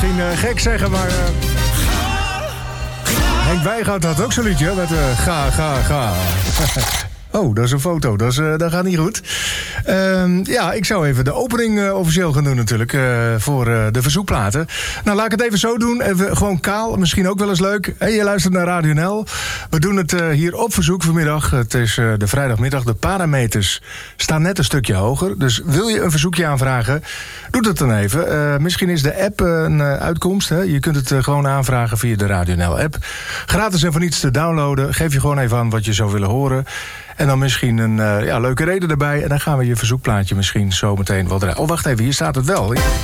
misschien gek zeggen, maar... Henk Wijngaard had ook zo'n liedje met ga. Oh, dat is een foto. Dat gaat niet goed. Ja, ik zou even de opening officieel gaan doen natuurlijk. Voor de verzoekplaten. Nou, laat ik het even zo doen. Even gewoon kaal. Misschien ook wel eens leuk. Hey, je luistert naar Radio NL. We doen het hier op verzoek vanmiddag. Het is de vrijdagmiddag. De parameters staan net een stukje hoger. Dus wil je een verzoekje aanvragen, doe dat dan even. Misschien is de app een uitkomst. Hè? Je kunt het gewoon aanvragen via de Radio NL app. Gratis en voor niets te downloaden. Geef je gewoon even aan wat je zou willen horen. En dan misschien een leuke reden erbij. En dan gaan we je verzoekplaatje misschien zo meteen wel draaien. Oh, wacht even, hier staat het wel.